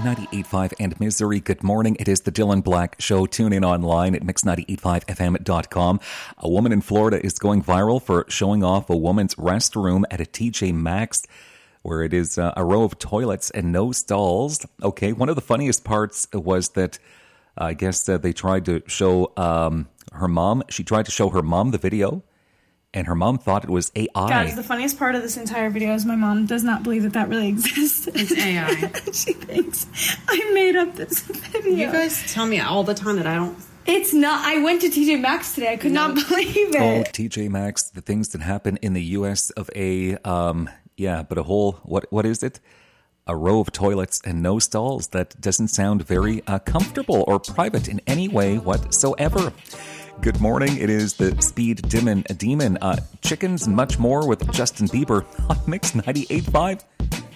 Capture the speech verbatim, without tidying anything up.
ninety-eight point five and Missouri, good morning. It is the Dylan Black Show. Tune in online at mix ninety-eight point five f m dot com. A woman in Florida is going viral for showing off a woman's restroom at a T J Maxx, where it is uh, a row of toilets and no stalls. Okay, one of the funniest parts was that uh, I guess uh, they tried to show um, her mom. She tried to show her mom the video, and her mom thought it was A I. Guys, the funniest part of this entire video is my mom does not believe that that really exists. It's A I. She thinks I made up this video. You guys tell me all the time that I don't... It's not. I went to T J Maxx today. I could no. not believe it. Oh, T J Maxx, the things that happen in the U S of A. Um, yeah, but a whole, what what is it? A row of toilets and no stalls. That doesn't sound very uh, comfortable or private in any way whatsoever. Good morning. It is the Speed Demon, Demon uh, Chickens and much more with Justin Bieber on Mix ninety-eight point five.